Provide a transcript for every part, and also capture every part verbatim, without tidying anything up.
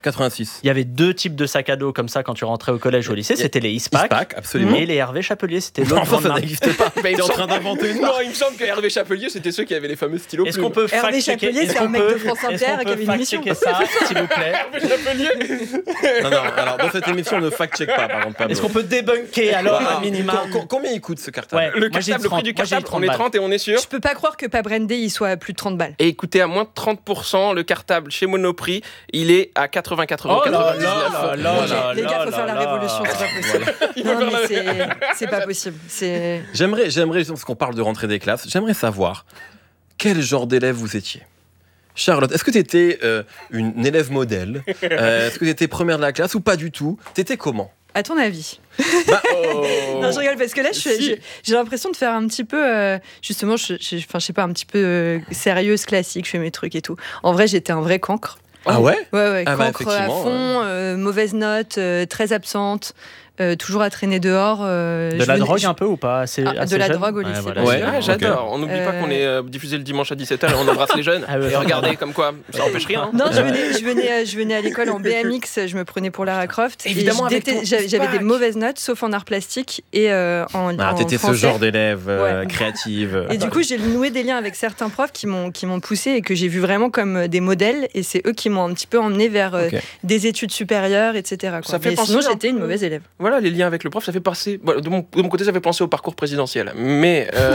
quatre-vingt-six. Il y avait deux types de sacs à dos comme ça quand tu rentrais au collège ou au lycée. C'était les Eastpak. Eastpak, absolument. Et les Hervé Chapelier. C'était l'autre Enfin, grande ça marque. n'existe pas. Mais il T'es me en semble- train d'inventer une Non, marque. il me semble que Hervé Chapelier, c'était ceux qui avaient les fameux stylos Est-ce plumes. qu'on peut Hervé fact-checker Chapelier, est-ce c'est un qu'on mec peut- de France est-ce Inter qu'on qui peut avait une émission. fact-checker ça, s'il vous plaît? Hervé Chapelier Non, non, alors dans cette émission, on ne fact-check pas, par contre, Pablo. Est-ce qu'on peut débunker alors Voilà. un minimum? Com- com- Combien il coûte ce cartable? Ouais. Le Moi, j'ai cartable, le trente. prix du Moi, j'ai cartable, trente on est balles. trente et on est sûr. Je peux pas croire que Pa Brandé il soit à plus de trente balles. Et écoutez, à moins de trente pour cent, le cartable chez Monoprix, il est à quatre-vingts quatre-vingts Oh là là quatre-vingt-dix-neuf. là là là Les gars, là faut faire la là révolution, là. c'est pas possible. Il faut Non, faire mais la- c'est, c'est pas possible. C'est... J'aimerais, j'aimerais, parce qu'on parle de rentrée des classes, j'aimerais savoir quel genre d'élève vous étiez. Charlotte, est-ce que tu étais euh, une élève modèle Euh, Est-ce que tu étais première de la classe ou pas du tout? T'étais comment? À ton avis? Bah, Oh. Non, je rigole parce que là, je suis- Si. j'ai, j'ai l'impression de faire un petit peu, euh, justement, je, je, enfin, je sais pas, un petit peu euh, sérieuse, classique, je fais mes trucs et tout. En vrai, j'étais un vrai cancre. Ah ouais? Ouais, ouais, Ah bah, cancre à effectivement, fond, euh, mauvaise note, euh, très absente, euh, toujours à traîner dehors. euh, De je la venais- drogue je- un peu ou pas? Assez, Ah, de assez la jeune drogue au lycée, voilà. Ouais. Ah, j'adore. On n'oublie pas Euh, qu'on est euh, diffusé le dimanche à dix-sept heures et on embrasse les jeunes. Ah ouais. Et regardez comme quoi, ça empêche rien. hein. Non, je venais, je, venais, euh, je venais à l'école en B M X, je me prenais pour Lara Croft. et Évidemment, je avec déteste- ton j'avais, j'avais des Eastpak. mauvaises notes, sauf en art plastique et euh, en, Ah, en t'étais ce français. genre d'élève euh, Ouais. créative. Et du coup, j'ai noué des liens avec certains profs qui m'ont, qui m'ont poussé et que j'ai vu vraiment comme des modèles. Et c'est eux qui m'ont un petit peu emmené vers euh, Ok. des études supérieures, et cetera quoi. Ça fait Mais penser sinon, un j'étais une peu- mauvaise élève. Voilà, les liens avec le prof, ça fait passer. Bon, de, mon, de mon côté, ça fait penser au parcours présidentiel. Mais. euh,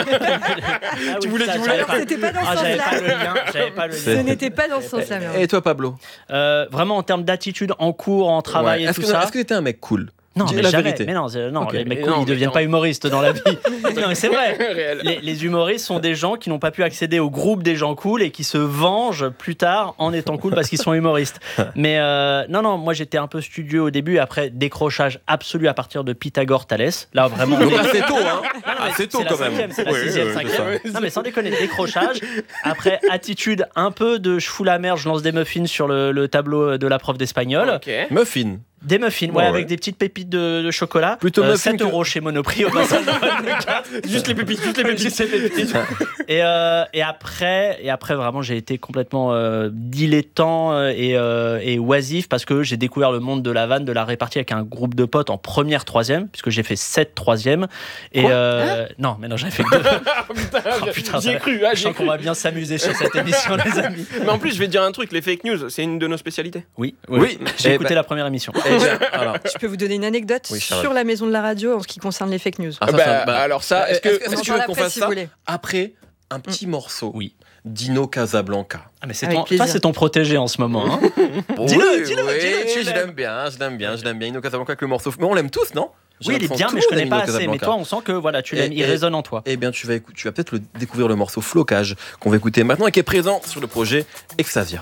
Ah Tu oui, voulais- ça, tu voulais- j'avais pas- C'était pas dans ce Ah, j'avais sens-là. pas le lien. J'avais pas le Ce lien. n'était pas dans ce sens-là. mais Et toi, Pablo? Euh, vraiment en termes d'attitude en cours, en travail Ouais. et Est-ce tout que, ça. est-ce que t'étais un mec cool? Non, Dis mais la jamais. vérité. Mais non, c'est- non Ok. les mecs Mais cool, non, ils mais deviennent non. pas humoristes dans la vie. Non, mais c'est vrai. réel. Les, les humoristes sont des gens qui n'ont pas pu accéder au groupe des gens cool et qui se vengent plus tard en étant cool parce qu'ils sont humoristes. Mais euh, non, non, moi j'étais un peu studieux au début. Après, décrochage absolu à partir de Pythagore Thalès. Là, vraiment. Donc assez tôt, hein? Non, non, mais Assez tôt c'est la quand même. cinquième, C'est la Oui, sixième, oui, c'est cinquième. ça. Non, mais sans déconner, décrochage. Après, attitude un peu de je fous la merde, je lance des muffins sur le, le tableau de la prof d'espagnol. Ok. Muffin. Des muffins, ouais, Ouais, ouais. avec des petites pépites de, de chocolat. Plutôt muffin sept que- euros chez Monoprix au passage. Juste les pépites, juste les pépites. Juste les pépites. et, euh, et après, et après vraiment, j'ai été complètement euh, dilettant euh, et, euh, et oisif parce que j'ai découvert le monde de la vanne, de la répartie avec un groupe de potes en première troisième, puisque j'ai fait sept troisième. Et Quoi euh, non, mais non, j'avais fait que deux. Ah, putain, Oh, putain, j'y ai ça- cru. Ah, Je j'y ai sens qu'on cru. va bien s'amuser sur cette émission, les amis. Mais en plus, je vais te dire un truc, les fake news, c'est une de nos spécialités. Oui, Oui. J'ai Eh écouté ben- la première émission. Eh bien, alors, Je peux vous donner une anecdote Oui, Charlotte. sur la maison de la radio en ce qui concerne les fake news. Ah, ça, Bah, ça, bah, alors ça, est-ce que... est-ce que On en tu veux parle qu'on après, fasse si ça vous voulez. après un petit morceau? Oui. Dino Casablanca. Ah, mais c'est Avec ton, plaisir. ça, c'est ton protégé en ce moment. Hein. Dis-le, Dis-le, dis-le, dis-le, je dis-le. l'aime bien, je l'aime bien, je l'aime bien. Dino Casablanca avec le morceau. Mais on l'aime tous, non? J'ai Oui, il est l'impression bien, que mais tout je le monde connais aime pas Dino assez. Mais Casablanca. toi, on sent que voilà, tu Et- l'aimes, il et- résonne en toi. Eh bien, tu vas, écou- tu vas peut-être le découvrir le morceau Flocage qu'on va écouter maintenant et qui est présent sur le projet Extasia.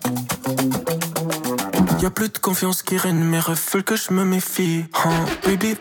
Y'a plus de confiance qui règne, mes refs veulent que je me méfie. Hein, baby,